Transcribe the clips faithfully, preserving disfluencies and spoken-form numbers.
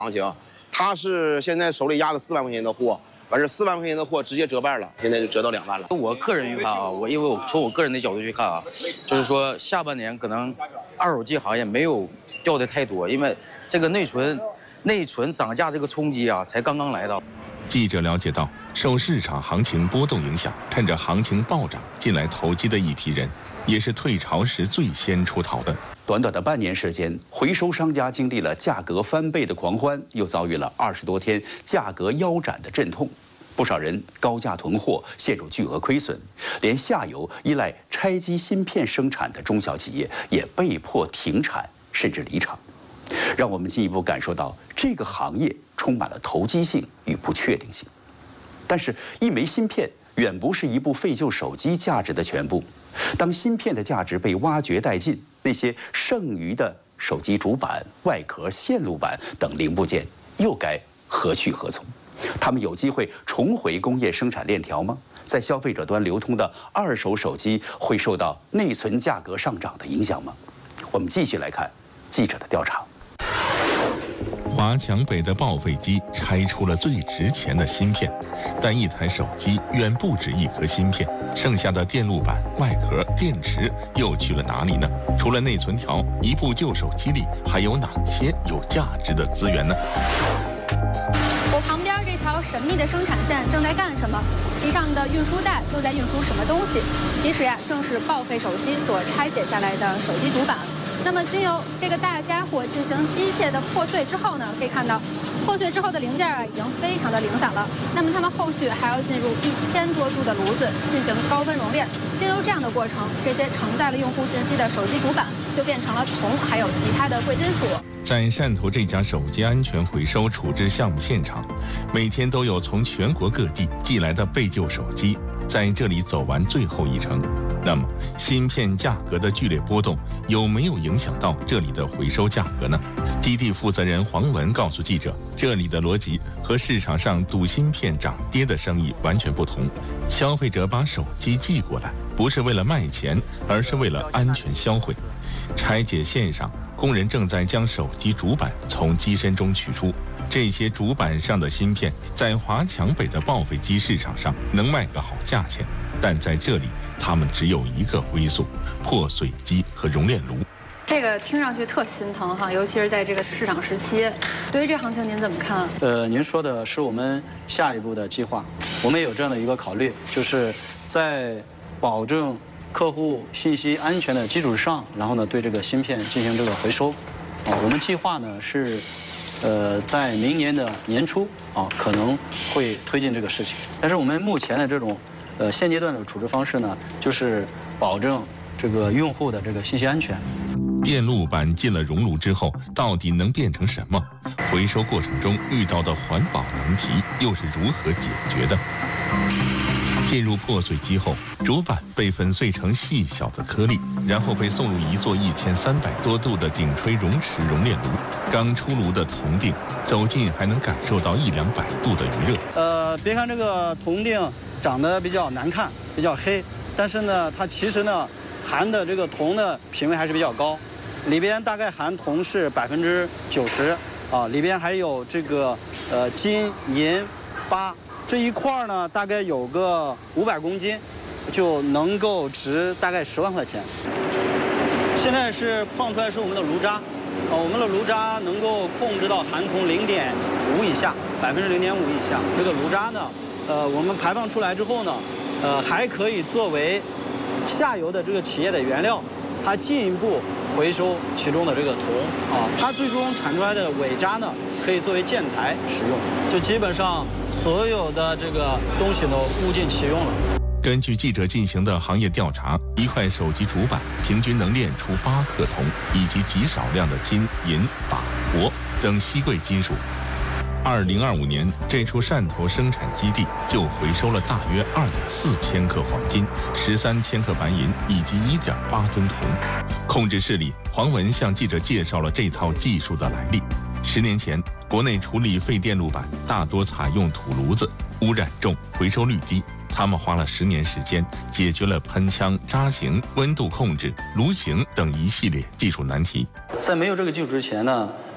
行情，他是现在手里压了四万块钱的货，完事四万块钱的货直接折半了，现在就折到两万了。 我个人预判啊，我因为我从我个人的角度去看啊，就是说下半年可能二手机行业没有掉的太多，因为这个内存内存涨价这个冲击啊，才刚刚来到。 记者了解到，受市场行情波动影响，趁着行情暴涨进来投机的一批人，也是退潮时最先出逃的。 短短的半年时间，回收商家经历了价格翻倍的狂欢，又遭遇了二十多天价格腰斩的阵痛。不少人高价囤货，陷入巨额亏损，连下游依赖拆机芯片生产的中小企业也被迫停产甚至离场。让我们进一步感受到这个行业充满了投机性与不确定性。但是，一枚芯片远不是一部废旧手机价值的全部。当芯片的价值被挖掘殆尽，那些剩余的手机主板、外壳、线路板等零部件又该何去何从？他们有机会重回工业生产链条吗？在消费者端流通的二手手机会受到内存价格上涨的影响吗？我们继续来看记者的调查。 华强北的报废机拆出了最值钱的芯片，但一台手机远不止一颗芯片，剩下的电路板、外壳、电池又去了哪里呢？除了内存条，一部旧手机里还有哪些有价值的资源呢？ 我旁边这条神秘的生产线正在干什么？其上的运输带又在运输什么东西？其实呀，正是报废手机所拆解下来的手机主板。那么，经由这个大家伙进行机械的破碎之后呢，可以看到，破碎之后的零件啊，已经非常的零散了。那么，它们后续还要进入一千多度的炉子进行高温熔炼。经由这样的过程，这些承载了用户信息的手机主板就变成了铜，还有其他的贵金属。 在汕头这家手机安全回收处置项目现场，每天都有从全国各地寄来的废旧手机在这里走完最后一程。那么，芯片价格的剧烈波动有没有影响到这里的回收价格呢？基地负责人黄文告诉记者，这里的逻辑和市场上赌芯片涨跌的生意完全不同。消费者把手机寄过来，不是为了卖钱，而是为了安全销毁。拆解线上，工人正在将手机主板从机身中取出。这些主板上的芯片在华强北的报废机市场上能卖个好价钱，但在这里它们只有一个归宿：破碎机和熔炼炉。 这个听上去特心疼哈，尤其是在这个市场时期。对于这行情您怎么看？ 呃，您说的是我们下一步的计划，我们也有这样的一个考虑，就是在保证客户信息安全的基础上，然后呢，对这个芯片进行这个回收。啊，我们计划呢是，呃，在明年的年初啊，可能会推进这个事情。但是我们目前的这种，呃，现阶段的处置方式呢，就是保证这个用户的这个信息安全。 电路板进了熔炉之后，到底能变成什么？回收过程中遇到的环保难题又是如何解决的？进入破碎机后，主板被粉碎成细小的颗粒，然后被送入一座一千三百多度的鼎吹熔池熔炼炉。刚出炉的铜锭，走近还能感受到一两百度的余热。 呃，别看这个铜锭长得比较难看，比较黑，但是呢，它其实呢含的这个铜的品位还是比较高，里边大概含铜是百分之九十啊，里边还有这个呃金银八。这一块呢，大概有个五百公斤，就能够值大概十万块钱。现在是放出来是我们的炉渣，啊，我们的炉渣能够控制到含铜零点五以下，百分之零点五以下。这个炉渣呢，呃，我们排放出来之后呢，呃，还可以作为下游的这个企业的原料，它进一步回收其中的这个铜啊，它最终产出来的尾渣呢，可以作为建材使用，就基本上所有的这个东西都物尽其用了。 根据记者进行的行业调查，一块手机主板平均能炼出八克铜，以及极少量的金、银、钯、铂等稀贵金属。二零二五年，这处汕头生产基地就回收了大约二点四千克黄金、十三千克白银以及一点八吨铜。控制室里，黄文向记者介绍了这套技术的来历。十年前，国内处理废电路板大多采用土炉子，污染重，回收率低。他们花了十年时间，解决了喷枪、扎型、温度控制、炉型等一系列技术难题。 在没有这个技术之前呢，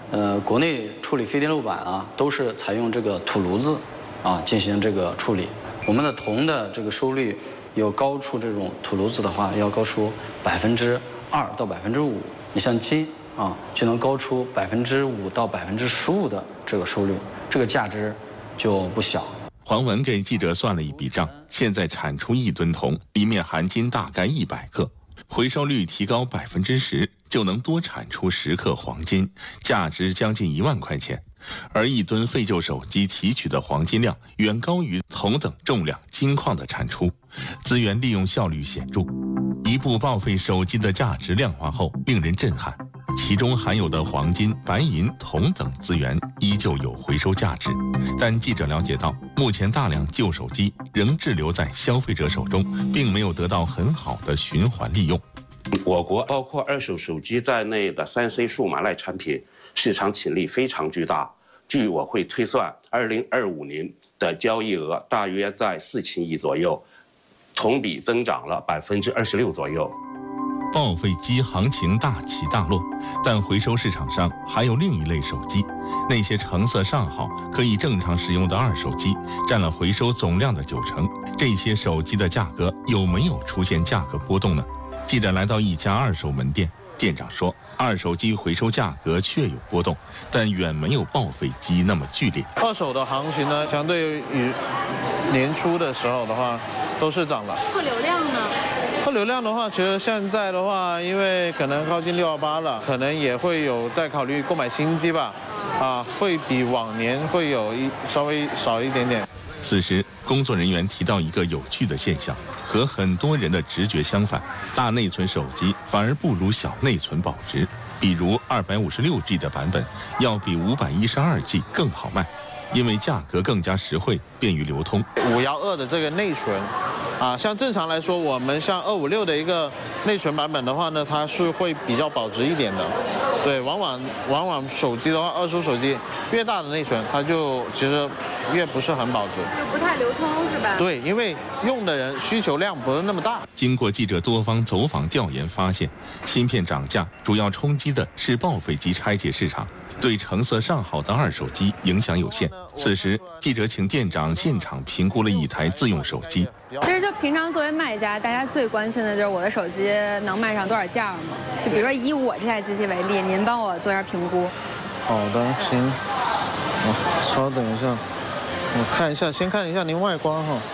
呃，国内处理非电路板啊，都是采用这个土炉子啊进行这个处理。我们的铜的这个收率有高出这种土炉子的话，要高出百分之二到百分之五。你像金啊，就能高出百分之五到百分之十五的这个收率，这个价值就不小。 黄文给记者算了一笔账，现在产出一吨铜，里面含金大概一百克，回收率提高百分之十，就能多产出十克黄金，价值将近一万块钱。而一吨废旧手机提取的黄金量远高于同等重量金矿的产出，资源利用效率显著。一部报废手机的价值量化后令人震撼，其中含有的黄金、白银、铜等资源依旧有回收价值，但记者了解到，目前大量旧手机仍滞留在消费者手中，并没有得到很好的循环利用。 我国包括二手手机在内的三 C 数码类产品市场潜力非常巨大。据我会推算，二零二五年的交易额大约在四千亿左右，同比增长了百分之二十六左右。 报废机行情大起大落，但回收市场上还有另一类手机，那些成色尚好、可以正常使用的二手机，占了回收总量的九成。这些手机的价格有没有出现价格波动呢？记者来到一家二手门店，店长说，二手机回收价格确有波动，但远没有报废机那么剧烈。 二手的行情呢，相对于年初的时候的话，都是涨了。 客流量呢？ 客流量的话，其实现在的话，因为可能靠近六幺八了，可能也会有在考虑购买新机吧，啊，会比往年会有一稍微少一点点。 此时，工作人员提到一个有趣的现象，和很多人的直觉相反，大内存手机反而不如小内存保值。比如二百五十六 G 的版本要比五百一十二 G 更好卖，因为价格更加实惠，便于流通。 五幺二的这个内存，啊，像正常来说，我们像二五六的一个内存版本的话呢，它是会比较保值一点的。对，往往往往手机的话，二手手机越大的内存，它就其实越不是很保值， 就不太流通是吧？ 对，因为用的人需求量不是那么大。 经过记者多方走访调研发现，芯片涨价主要冲击的是报废机拆解市场，对成色尚好的二手机影响有限。此时，记者请店长现场评估了一台自用手机。 其实就平常作为卖家，大家最关心的就是我的手机能卖上多少价嘛？就比如说以我这台机器为例，您帮我做一下评估。 好的，行。我稍等一下，我看一下，先看一下您外观哈。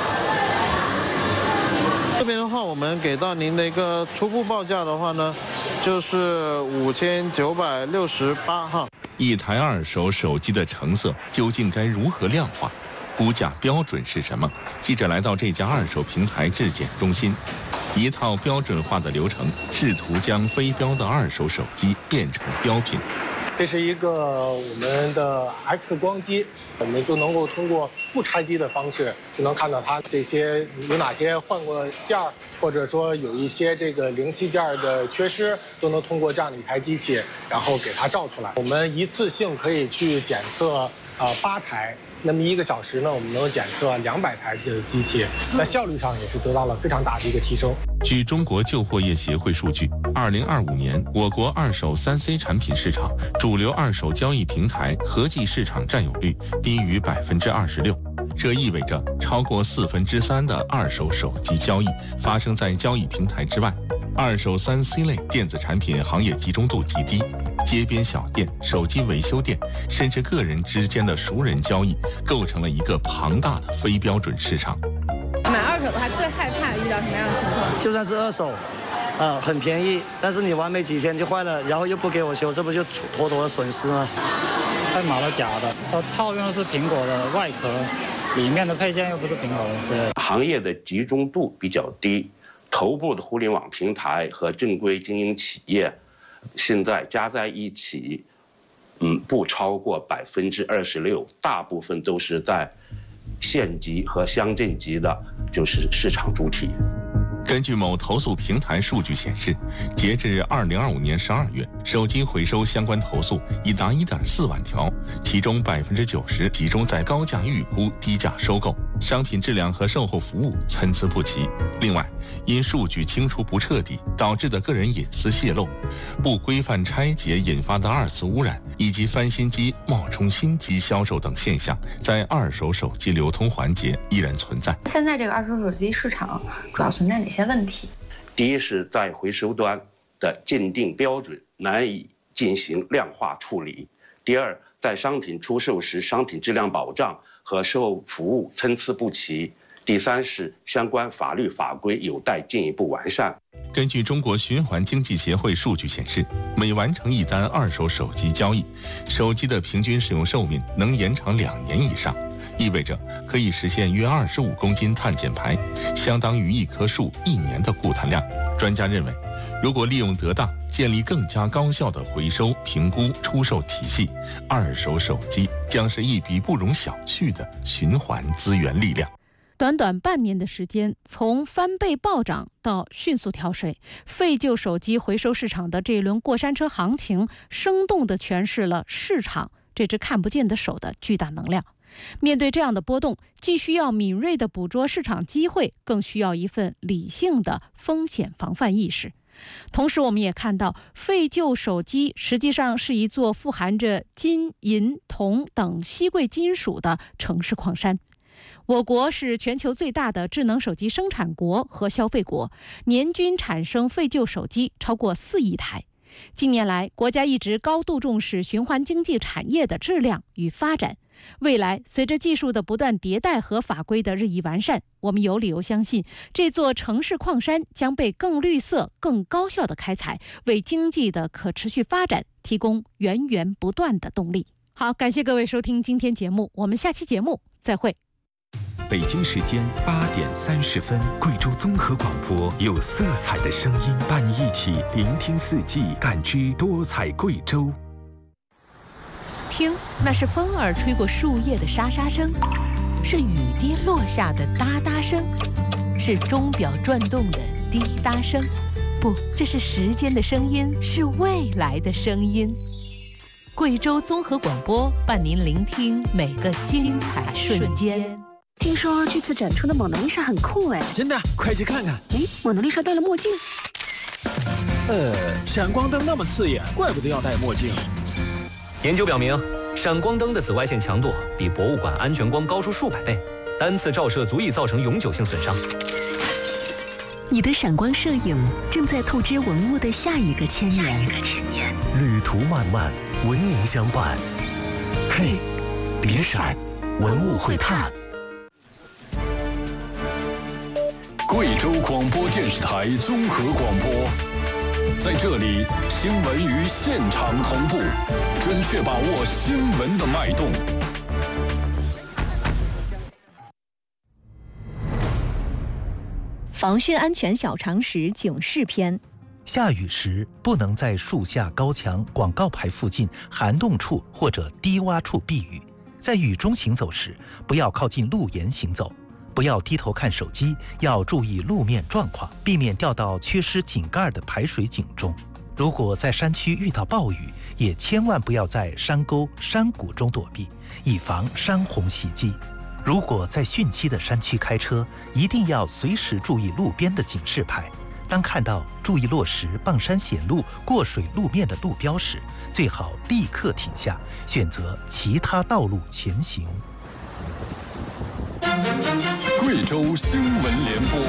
这边的话，我们给到您的一个初步报价的话呢，就是五千九百六十八哈。 一台二手手机的成色究竟该如何量化？估价标准是什么？记者来到这家二手平台质检中心，一套标准化的流程，试图将非标的二手手机变成标品。 这是一个我们的 X 光机，我们就能够通过不拆机的方式，就能看到它这些有哪些换过件儿，或者说有一些这个零器件的缺失，都能通过这样的一台机器，然后给它照出来。我们一次性可以去检测啊八台。那么一个小时呢，我们能检测两百台的机器，在效率上也是得到了非常大的一个提升。 据中国旧货业协会数据，二零二五年我国二手三 C 产品市场主流二手交易平台合计市场占有率低于百分之二十六，这意味着超过四分之三的二手手机交易发生在交易平台之外。二手三 C 类电子产品行业集中度极低，街边小店、手机维修店，甚至个人之间的熟人交易，构成了一个庞大的非标准市场。 买二手的话，最害怕遇到什么样的情况？ 就算是二手，啊，很便宜，但是你玩没几天就坏了，然后又不给我修，这不就妥妥的损失吗？ 太买了假的，它套用的是苹果的外壳，里面的配件又不是苹果的之类的。 行业的集中度比较低，头部的互联网平台和正规经营企业，现在加在一起，嗯，不超过百分之二十六，大部分都是在县级和乡镇级的，就是市场主体。 根据某投诉平台数据显示，截至二零二五年十二月，手机回收相关投诉已达一点四万条，其中百分之九十集中在高价预估、低价收购。 商品质量和售后服务参差不齐。另外，因数据清除不彻底导致的个人隐私泄露、不规范拆解引发的二次污染，以及翻新机冒充新机销售等现象，在二手手机流通环节依然存在。 现在这个二手手机市场主要存在哪些问题？ 第一是在回收端的鉴定标准难以进行量化处理；第二，在商品出售时，商品质量保障和售后服务参差不齐；第三是相关法律法规有待进一步完善。 根据中国循环经济协会数据显示，每完成一单二手手机交易，手机的平均使用寿命能延长两年以上，意味着可以实现约二十五公斤碳减排，相当于一棵树一年的固碳量。专家认为，如果利用得当，建立更加高效的回收、评估、出售体系，二手手机将是一笔不容小觑的循环资源力量。 短短半年的时间，从翻倍暴涨到迅速跳水，废旧手机回收市场的这一轮过山车行情，生动地诠释了市场这只看不见的手的巨大能量。面对这样的波动，既需要敏锐地捕捉市场机会，更需要一份理性的风险防范意识。同时，我们也看到，废旧手机实际上是一座富含着金、银、铜等稀贵金属的城市矿山。我国是全球最大的智能手机生产国和消费国，年均产生废旧手机超过四亿台。近年来，国家一直高度重视循环经济产业的质量与发展。未来，随着技术的不断迭代和法规的日益完善，我们有理由相信，这座城市矿山将被更绿色、更高效的开采，为经济的可持续发展提供源源不断的动力。好，感谢各位收听今天节目，我们下期节目再会。 北京时间八点三十分，贵州综合广播有色彩的声音，伴你一起聆听四季，感知多彩贵州。 听，那是风儿吹过树叶的沙沙声，是雨滴落下的哒哒声，是钟表转动的滴答声。不，这是时间的声音，是未来的声音。贵州综合广播伴您聆听每个精彩瞬间。 听说这次展出的蒙娜丽莎很酷哎！ 真的，快去看看。 哎，蒙娜丽莎戴了墨镜。 呃，闪光灯那么刺眼，怪不得要戴墨镜。 研究表明，闪光灯的紫外线强度比博物馆安全光高出数百倍，单次照射足以造成永久性损伤。 你的闪光摄影正在透支文物的下一个千年。 旅途漫漫，文明相伴。嘿，别闪，文物会探。 贵州广播电视台综合广播，在这里，新闻与现场同步，准确把握新闻的脉动。 防汛安全小常识警示篇： 下雨时不能在树下、高墙、广告牌附近、涵洞处或者低洼处避雨。在雨中行走时，不要靠近路沿行走。不要低头看手机，要注意路面状况，避免掉到缺失井盖的排水井中。如果在山区遇到暴雨，也千万不要在山沟、山谷中躲避，以防山洪袭击。如果在汛期的山区开车，一定要随时注意路边的警示牌。当看到注意落石、傍山显路、过水路面的路标时，最好立刻停下，选择其他道路前行。 贵州新闻联播。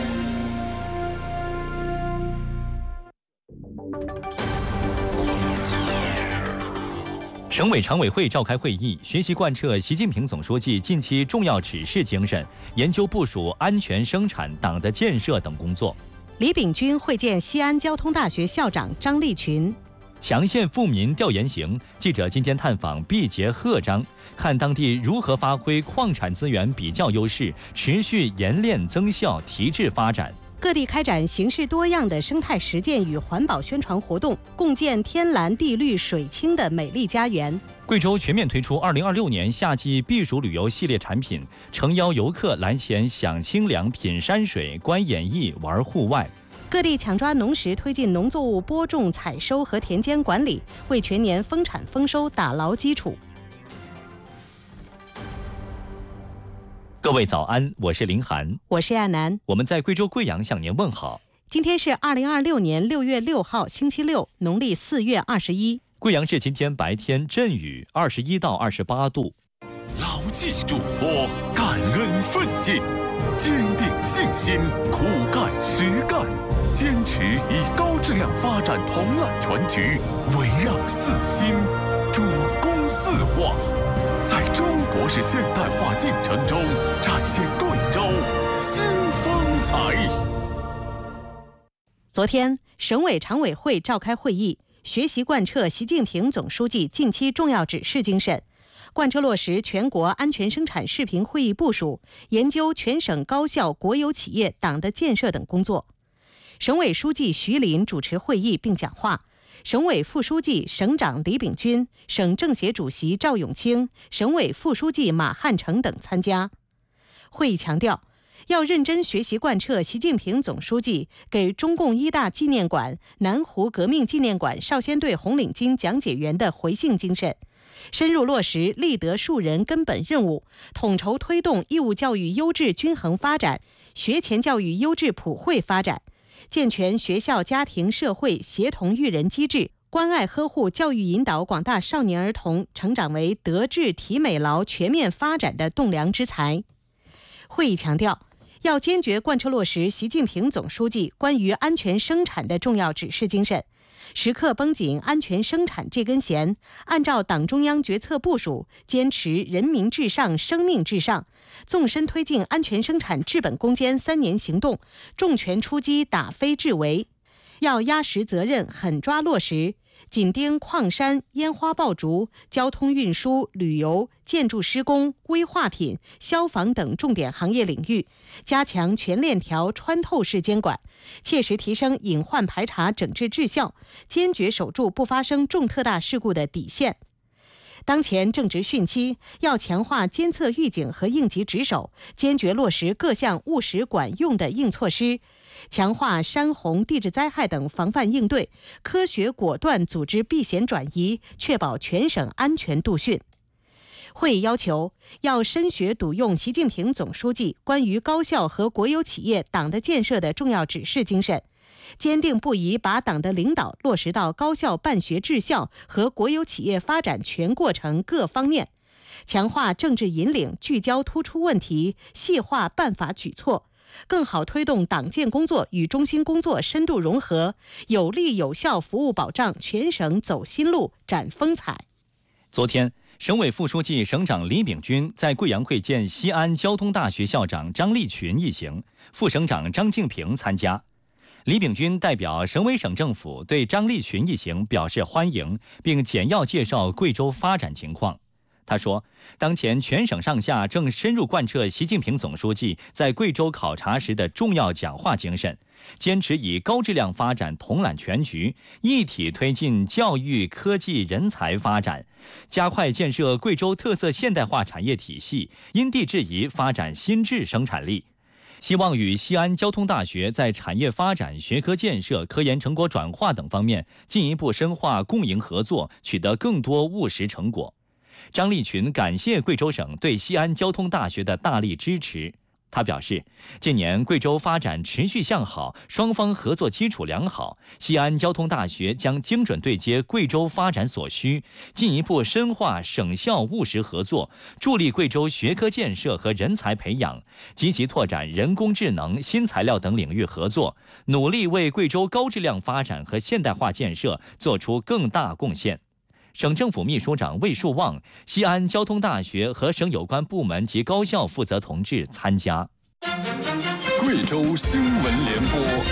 省委常委会召开会议，学习贯彻习近平总书记近期重要指示精神，研究部署安全生产、党的建设等工作。 李秉钧会见西安交通大学校长张立群。 强县富民调研行，记者今天探访毕节鹤章，看当地如何发挥矿产资源比较优势，持续研炼增效、提质发展。 各地开展形式多样的生态实践与环保宣传活动，共建天蓝地绿水清的美丽家园。 贵州全面推出二零二六年夏季避暑旅游系列产品，诚邀游客来前享清凉、品山水、观演艺、玩户外。 各地抢抓农时，推进农作物播种、采收和田间管理，为全年丰产丰收打牢基础。 各位早安，我是林涵， 我是亚楠， 我们在贵州贵阳向您问好。 今天是二零二六年六月六号，星期六，农历四月二十一。 贵阳市今天白天阵雨，二十一到二十八度。 牢记嘱托，感恩奋进，坚定信心，苦干实干，坚持以高质量发展统揽全局，围绕四新，主攻四化，在中国式现代化进程中展现贵州新风采。 昨天，省委常委会召开会议，学习贯彻习近平总书记近期重要指示精神，贯彻落实全国安全生产视频会议部署，研究全省高校国有企业党的建设等工作。省委书记徐林主持会议并讲话，省委副书记、省长李炳军、省政协主席赵永清、省委副书记马汉成等参加。会议强调，要认真学习贯彻习近平总书记给中共一大纪念馆、南湖革命纪念馆少先队红领巾讲解员的回信精神，深入落实立德树人根本任务，统筹推动义务教育优质均衡发展，学前教育优质普惠发展，健全学校、家庭、社会协同育人机制，关爱呵护、教育引导广大少年儿童成长为德智体美劳全面发展的栋梁之才。会议强调，要坚决贯彻落实习近平总书记关于安全生产的重要指示精神，时刻绷紧安全生产这根弦，按照党中央决策部署，坚持人民至上、生命至上，纵深推进安全生产治本攻坚三年行动，重拳出击打非治围。要压实责任，狠抓落实，紧盯矿山、烟花爆竹、交通运输、旅游、建筑施工、危化品、消防等重点行业领域，加强全链条穿透式监管，切实提升隐患排查整治质效，坚决守住不发生重特大事故的底线。当前正值汛期，要强化监测预警和应急值守，坚决落实各项务实管用的硬措施，强化山洪、地质灾害等防范应对，科学果断组织避险转移，确保全省安全度汛。会议要求，要深学笃用习近平总书记关于高校和国有企业党的建设的重要指示精神，坚定不移把党的领导落实到高校办学治校和国有企业发展全过程各方面，强化政治引领，聚焦突出问题，细化办法举措，更好推动党建工作与中心工作深度融合，有力有效服务保障全省走新路、展风采。 昨天，省委副书记、省长李炳军在贵阳会见西安交通大学校长张立群一行，副省长张敬平参加。李炳军代表省委省政府对张立群一行表示欢迎，并简要介绍贵州发展情况。他说，当前全省上下正深入贯彻习近平总书记在贵州考察时的重要讲话精神，坚持以高质量发展统揽全局，一体推进教育、科技、人才发展，加快建设贵州特色现代化产业体系，因地制宜发展新质生产力。希望与西安交通大学在产业发展、学科建设、科研成果转化等方面进一步深化共赢合作，取得更多务实成果。张立群感谢贵州省对西安交通大学的大力支持。他表示，近年贵州发展持续向好，双方合作基础良好，西安交通大学将精准对接贵州发展所需，进一步深化省校务实合作，助力贵州学科建设和人才培养，积极拓展人工智能、新材料等领域合作，努力为贵州高质量发展和现代化建设做出更大贡献。省政府秘书长魏树旺、西安交通大学和省有关部门及高校负责同志参加。 贵州新闻联播。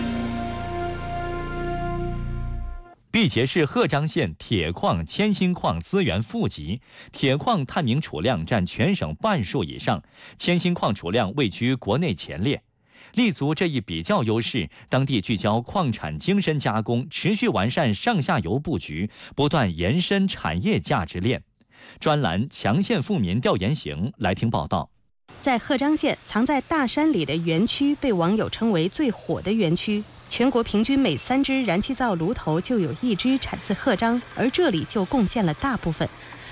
毕节市鹤章县铁矿、铅锌矿资源富集，铁矿探明储量占全省半数以上，铅锌矿储量位居国内前列。立足这一比较优势，当地聚焦矿产精深加工，持续完善上下游布局，不断延伸产业价值链。专栏强县富民调研行来听报道。 在鹤章县，藏在大山里的园区被网友称为最火的园区。全国平均每三只燃气灶炉头就有一只产自鹤章，而这里就贡献了大部分。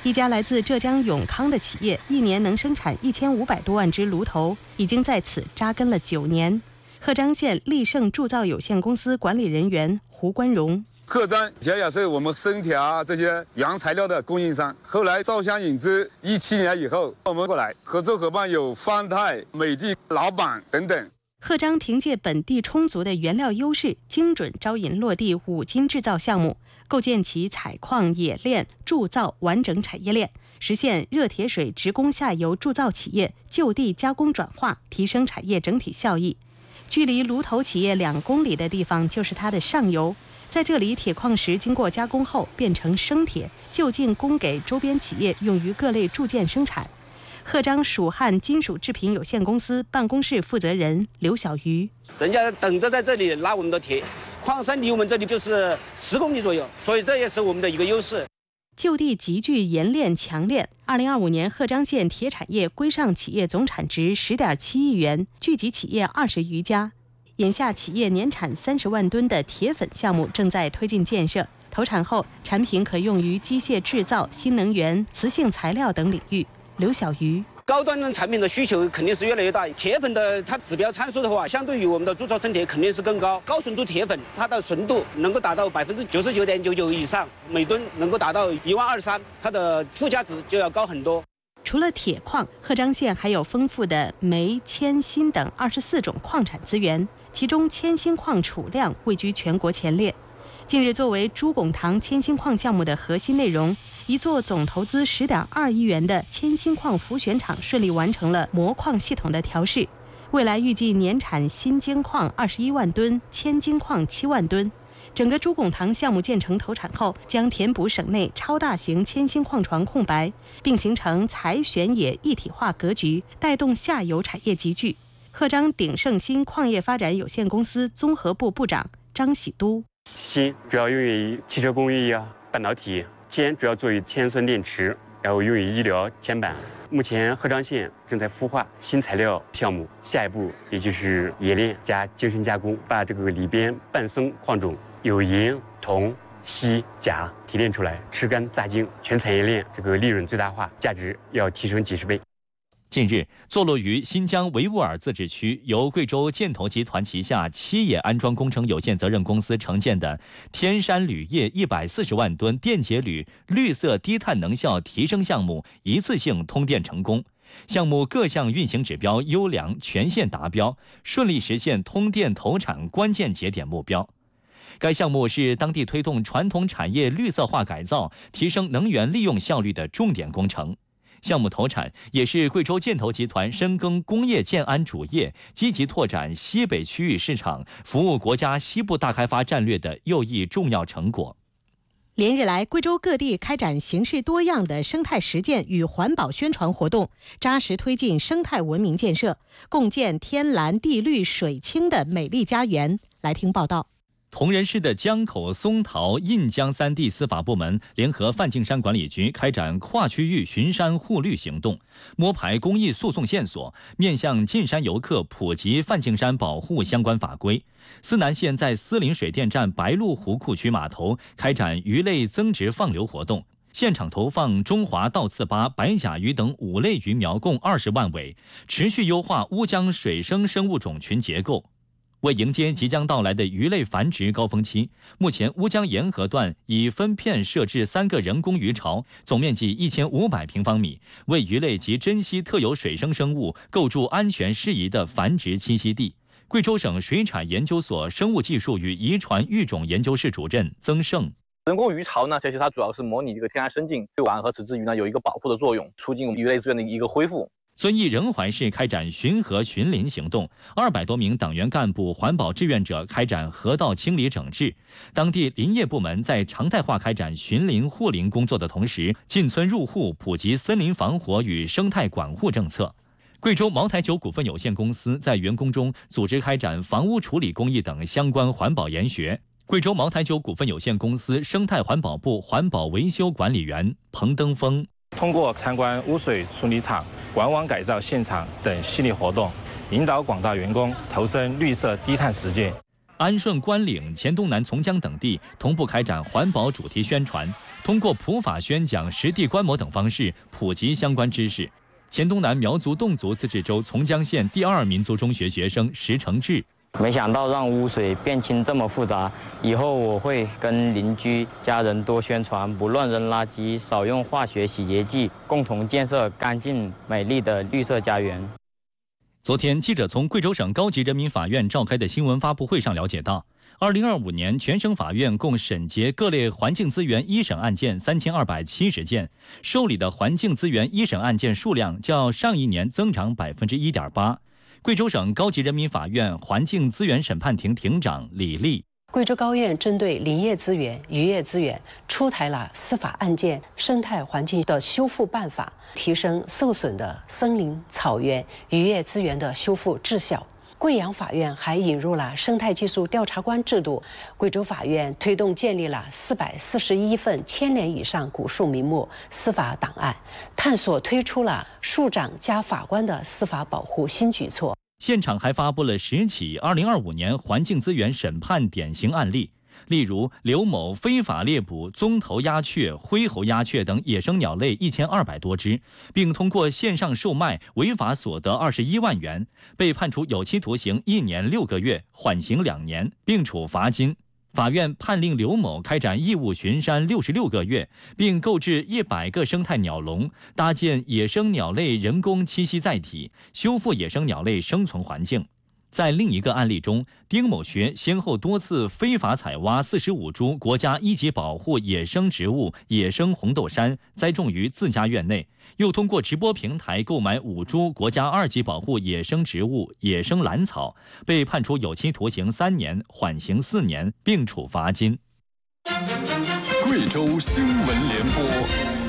一家来自浙江永康的企业，一年能生产一千五百多万只炉头，已经在此扎根了九年。鹤岗县立盛铸造有限公司管理人员胡关荣。 鹤岗原也是我们生铁啊这些原材料的供应商，后来招商引资，一七年以后我们过来合作伙伴有方太、美的、老板等等。 鹤岗凭借本地充足的原料优势，精准招引落地五金制造项目，构建起采矿、冶炼、铸造完整产业链，实现热铁水直供下游铸造企业就地加工转化，提升产业整体效益。距离炉头企业两公里的地方就是它的上游，在这里铁矿石经过加工后变成生铁，就近供给周边企业用于各类铸件生产。鹤岗蜀汉金属制品有限公司办公室负责人刘小鱼： 人家等着在这里拉我们的铁，矿山离我们这里就是十公里左右，所以这也是我们的一个优势。 就地集聚研炼强炼。二零二五年，鹤岗县铁产业规上企业总产值十点七亿元，聚集企业二十余家。眼下，企业年产三十万吨的铁粉项目正在推进建设，投产后产品可用于机械制造、新能源、磁性材料等领域。刘小鱼： 高端的产品的需求肯定是越来越大，铁粉的它指标参数的话，相对于我们的铸造生铁肯定是更高。高纯度铁粉它的纯度能够达到百分之九十九点九九以上，每吨能够达到一万二三，它的附加值就要高很多。 除了铁矿，鹤岗县还有丰富的煤、铅、锌等二十四种矿产资源，其中铅锌矿储量位居全国前列。近日，作为朱拱塘铅锌矿项目的核心内容，一座总投资十点二亿元的铅锌矿浮选厂顺利完成了模矿系统的调试，未来预计年产锌精矿二十一万吨，铅精矿七万吨。整个朱拱塘项目建成投产后，将填补省内超大型铅锌矿床空白，并形成材选冶一体化格局，带动下游产业集聚。鹤岗鼎盛锌矿业发展有限公司综合部部长张喜都： 锌主要用于汽车工艺啊、半导体，铅主要作为铅酸电池，然后用于医疗铅板。目前鹤岗县正在孵化新材料项目，下一步也就是冶炼加精深加工，把这个里边伴生矿种有银、铜、锡、钾提炼出来，吃干榨精，全产业链这个利润最大化，价值要提升几十倍。 近日，坐落于新疆维吾尔自治区，由贵州建投集团旗下七野安装工程有限责任公司承建的天山铝业一百四十万吨电解铝绿色低碳能效提升项目一次性通电成功，项目各项运行指标优良，全线达标，顺利实现通电投产关键节点目标。该项目是当地推动传统产业绿色化改造、提升能源利用效率的重点工程。项目投产也是贵州建投集团深耕工业建安主业，积极拓展西北区域市场，服务国家西部大开发战略的又一重要成果。 连日来，贵州各地开展形式多样的生态实践与环保宣传活动，扎实推进生态文明建设，共建天蓝地绿水清的美丽家园。来听报道。 铜仁市的江口、松桃、印江三地司法部门联合梵净山管理局开展跨区域巡山护绿行动，摸排公益诉讼线索，面向进山游客普及梵净山保护相关法规。思南县在思林水电站白鹿湖库区码头开展鱼类增殖放流活动，现场投放中华倒刺巴、白甲鱼等五类鱼苗共二十万尾，持续优化乌江水生生物种群结构。为迎接即将到来的鱼类繁殖高峰期，目前乌江沿河段已分片设置三个人工鱼巢，总面积一千五百平方米，为鱼类及珍稀特有水生生物构筑安全适宜的繁殖栖息地。贵州省水产研究所生物技术与遗传育种研究室主任曾胜： 人工鱼巢呢，其实它主要是模拟这个天然生境，对碗和纸质鱼呢有一个保护的作用，促进鱼类资源的一个恢复。 遵义仁怀市开展巡河巡林行动，二百多名党员干部、环保志愿者开展河道清理整治。当地林业部门在常态化开展巡林护林工作的同时，进村入户普及森林防火与生态管护政策。贵州茅台酒股份有限公司在员工中组织开展房屋处理工艺等相关环保研学。贵州茅台酒股份有限公司生态环保部环保维修管理员彭登峰。 通过参观污水处理厂、管网改造现场等系列活动，引导广大员工投身绿色低碳实践。 安顺、关岭、黔东南、从江等地同步开展环保主题宣传，通过普法宣讲、实地观摩等方式普及相关知识。黔东南苗族侗族自治州从江县第二民族中学学生石成志。 没想到让污水变清这么复杂，以后我会跟邻居、家人多宣传，不乱扔垃圾，少用化学洗洁剂，共同建设干净美丽的绿色家园。 昨天，记者从贵州省高级人民法院召开的新闻发布会上了解到，二零二五年全省法院共审结各类环境资源一审案件三千二百七十件，受理的环境资源一审案件数量较上一年增长百分之一点八。贵州省高级人民法院环境资源审判庭庭长李丽。 贵州高院针对林业资源、渔业资源出台了司法案件生态环境的修复办法，提升受损的森林、草原、渔业资源的修复质效。贵阳法院还引入了生态技术调查官制度。贵州法院推动建立了四百四十一份千年以上古树名木司法档案，探索推出了树长加法官的司法保护新举措。 现场还发布了十起二零二五年环境资源审判典型案例，例如刘某非法猎捕棕头鸦雀、灰喉鸦雀等野生鸟类一千二百多只，并通过线上售卖违法所得二十一万元，被判处有期徒刑一年六个月，缓刑两年，并处罚金。法院判令刘某开展义务巡山六十六个月，并购置一百个生态鸟笼，搭建野生鸟类人工栖息载体，修复野生鸟类生存环境。在另一个案例中，丁某学先后多次非法采挖四十五株国家一级保护野生植物野生红豆杉，栽种于自家院内，又通过直播平台购买五株国家二级保护野生植物野生兰草，被判处有期徒刑三年，缓刑四年，并处罚金。 贵州新闻联播。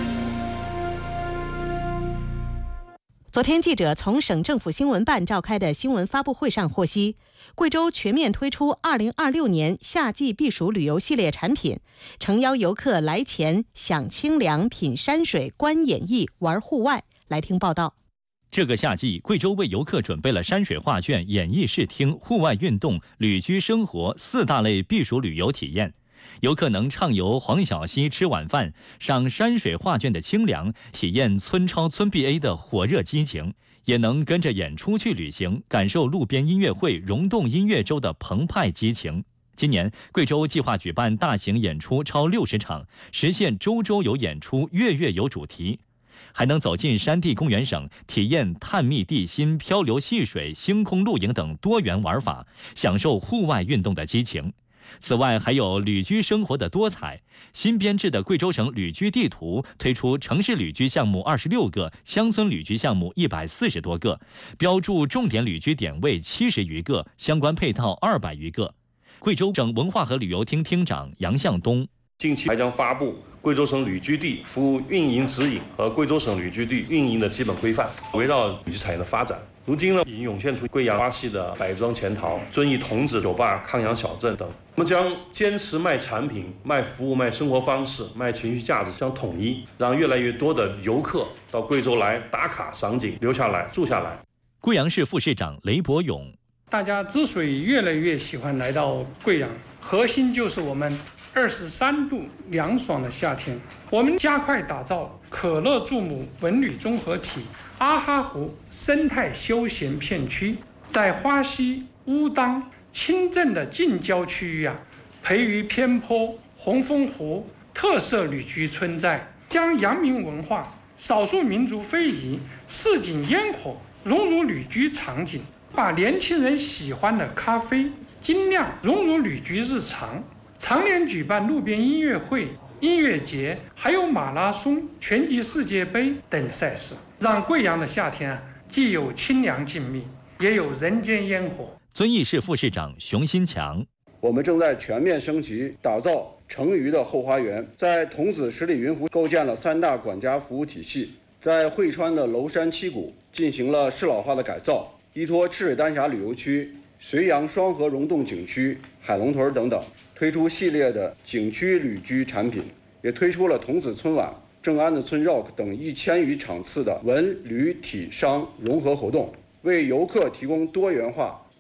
昨天，记者从省政府新闻办召开的新闻发布会上获悉，贵州全面推出二零二六年夏季避暑旅游系列产品，诚邀游客来前享清凉、品山水、观演艺、玩户外。来听报道。 这个夏季，贵州为游客准备了山水画卷、演艺视听、户外运动、旅居生活四大类避暑旅游体验。游客能畅游黄小溪吃晚饭，赏山水画卷的清凉，体验村超村 B A 的火热激情，也能跟着演出去旅行，感受路边音乐会、溶洞音乐周的澎湃激情。今年，贵州计划举办大型演出超六十场，实现周周有演出、月月有主题。还能走进山地公园省，体验探秘地心、漂流戏水、星空露营等多元玩法，享受户外运动的激情。此外，还有旅居生活的多彩。新编制的贵州省旅居地图推出城市旅居项目二十六个，乡村旅居项目一百四十多个，标注重点旅居点位七十余个，相关配套二百余个。贵州省文化和旅游厅厅长杨向东。 近期还将发布贵州省旅居地服务运营指引和贵州省旅居地运营的基本规范，围绕旅居产业的发展。如今呢，已经涌现出贵阳花溪的百庄潜逃、遵义童子酒吧、康阳小镇等。我们将坚持卖产品、卖服务、卖生活方式、卖情绪价值相统一，让越来越多的游客到贵州来打卡赏景、留下来、住下来。 贵阳市副市长雷伯勇。 大家之所以越来越喜欢来到贵阳，核心就是我们二十三度凉爽的夏天。我们加快打造可乐注母文旅综合体阿哈湖生态休闲片区，在花溪、乌当、清镇的近郊区域啊，培育偏坡、红枫湖特色旅居村寨，将阳明文化、少数民族非遗、市井烟火融入旅居场景，把年轻人喜欢的咖啡尽量融入旅居日常。常年举办路边音乐会、音乐节，还有马拉松、拳击世界杯等赛事，让贵阳的夏天啊，既有清凉静谧，也有人间烟火。 遵义市副市长熊新强。 我们正在全面升级打造成渝的后花园，在桐梓十里云湖构建了三大管家服务体系，在汇川的娄山七谷进行了适老化的改造，依托赤水丹峡旅游区、绥阳双河溶洞景区、海龙屯等等，推出系列的景区旅居产品，也推出了桐梓村晚、正安的村 Rock 等一千余场次的文旅体商融合活动，为游客提供多元化、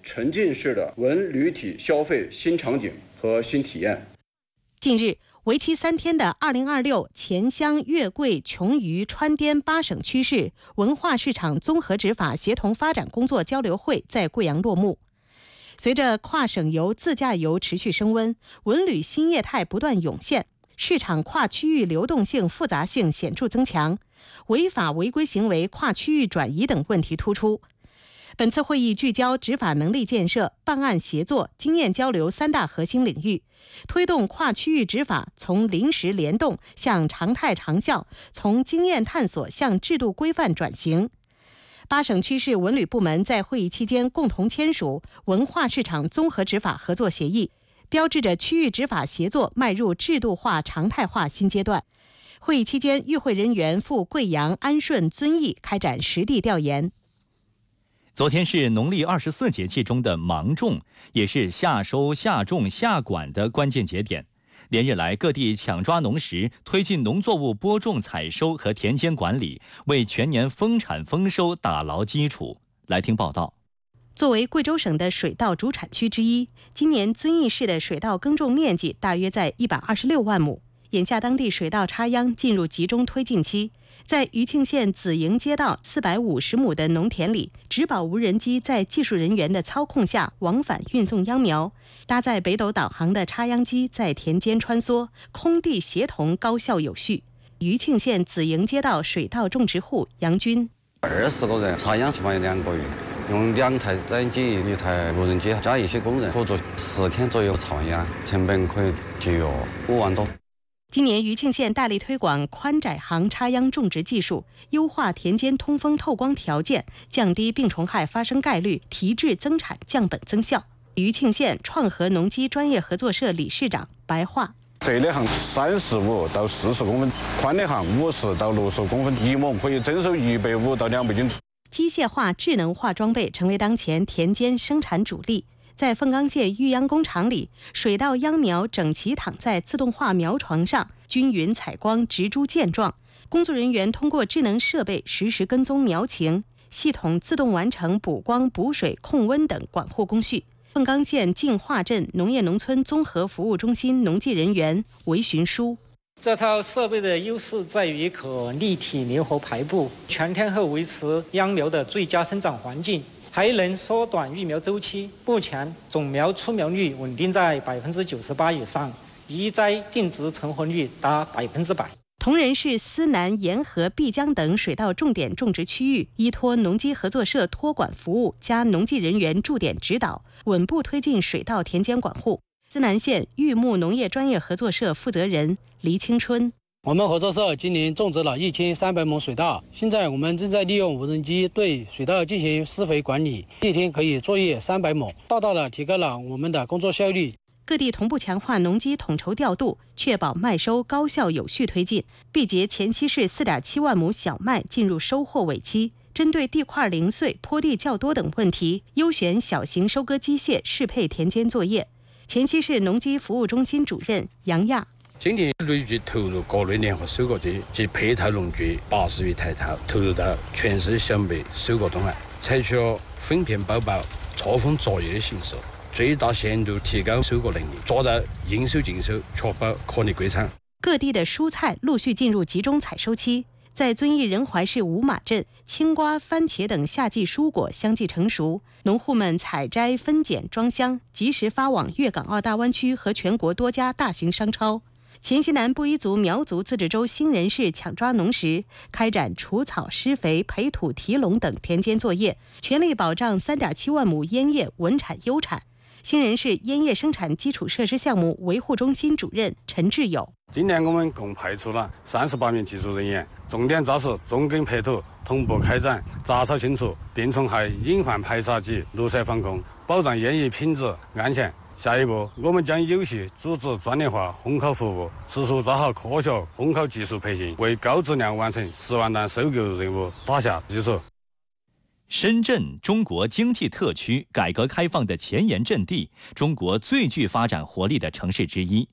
沉浸式的文旅体消费新场景和新体验。 近日，为期三天的二零二六黔湘粤桂琼渝川滇八省区市文化市场综合执法协同发展工作交流会在贵阳落幕。随着跨省游、自驾游持续升温，文旅新业态不断涌现，市场跨区域流动性、复杂性显著增强，违法违规行为、跨区域转移等问题突出。本次会议聚焦执法能力建设、办案协作、经验交流三大核心领域，推动跨区域执法从临时联动向常态长效，从经验探索向制度规范转型。八省区市文旅部门在会议期间共同签署文化市场综合执法合作协议，标志着区域执法协作迈入制度化、常态化新阶段。会议期间，与会人员赴贵阳、安顺、遵义开展实地调研。 昨天是农历二十四节气中的芒种，也是夏收、夏种、夏管的关键节点。连日来，各地抢抓农时，推进农作物播种、采收和田间管理，为全年丰产丰收打牢基础。来听报道。 作为贵州省的水稻主产区之一，今年遵义市的水稻耕种面积大约在一百二十六万亩。眼下，当地水稻插秧进入集中推进期。在余庆县子营街道四百五十亩的农田里，植保无人机在技术人员的操控下往返运送秧苗，搭载北斗导航的插秧机在田间穿梭，空地协同，高效有序。余庆县子营街道水稻种植户杨军： 二十个人插秧起码有两个月，用两台载机、一台无人机加一些工人合作，十天左右插完秧，成本可以节约五万多。 今年余庆县大力推广宽窄行插秧种植技术，优化田间通风透光条件，降低病虫害发生概率，提质增产，降本增效。余庆县创和农机专业合作社理事长白桦： 窄的行三十五到四十公分，宽的行五十到六十公分，一亩可以增收一百五到两百斤。 机械化、智能化装备成为当前田间生产主力。在凤冈县育秧工厂里，水稻秧苗整齐躺在自动化苗床上，均匀采光，植株健壮。工作人员通过智能设备实时跟踪苗情，系统自动完成补光、补水、控温等管护工序。凤冈县进化镇农业农村综合服务中心农技人员韦寻书： 这套设备的优势在于可立体灵活排布，全天候维持秧苗的最佳生长环境，还能缩短育苗周期。目前种苗出苗率稳定在百分之九十八以上，移栽定植成活率达百分之百。 铜仁市思南、沿河、碧江等水稻重点种植区域，依托农机合作社托管服务加农技人员驻点指导，稳步推进水稻田间管护。思南县育牧农业专业合作社负责人黎青春： 我们合作社今年种植了一千三百亩水稻，现在我们正在利用无人机对水稻进行施肥管理，一天可以作业三百亩，大大的提高了我们的工作效率。 各地同步强化农机统筹调度，确保麦收高效有序推进。毕节黔西市 四点七万亩小麦进入收获尾期，针对地块零碎、坡地较多等问题，优选小型收割机械适配田间作业。黔西市农机服务中心主任杨亚： 今年累计投入各类联合收割机及配套农具八十余台套，投入到全市小麦收割东岸，采取了分片包包、错峰作业的形式，最大限度提高收割能力，做到应收尽收，确保颗粒归场。 各地的蔬菜陆续进入集中采收期。在遵义仁怀市五马镇，青瓜、番茄等夏季蔬果相继成熟，农户们采摘、分拣、装箱，及时发往粤港澳大湾区和全国多家大型商超。黔西南布依族苗族自治州兴仁市抢抓农时，开展除草、施肥、培土、提垄等田间作业，全力保障 三点七万亩烟叶稳产优产。兴仁市烟叶生产基础设施项目维护中心主任陈志友： 今年我们共派出了三十八名技术人员，重点扎实种根培土，同步开展杂草清除、病虫害隐患排查及路塞防控，保障烟叶品质安全。下一步，我们将有序组织专业化烘烤服务，持续做好科学烘烤技术培训，为高质量完成十万担收购任务打下基础。 深圳，中国经济特区，改革开放的前沿阵地，中国最具发展活力的城市之一。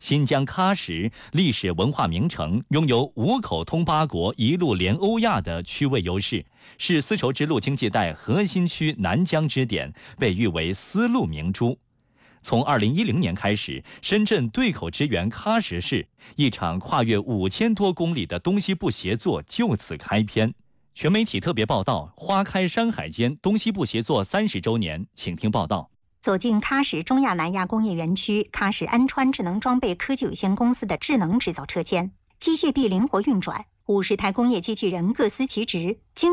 新疆喀什历史文化名城，拥有五口通八国、一路连欧亚的区位优势，是丝绸之路经济带核心区南疆支点，被誉为丝路明珠。从二零一零年开始，深圳对口支援喀什市，一场跨越五千多公里的东西部协作就此开篇。全媒体特别报道：花开山海间，东西部协作三十周年，请听报道。 走进喀什中亚南亚工业园区，喀什安川智能装备科技有限公司的智能制造车间，机械臂灵活运转，五十台工业机器人各司其职，精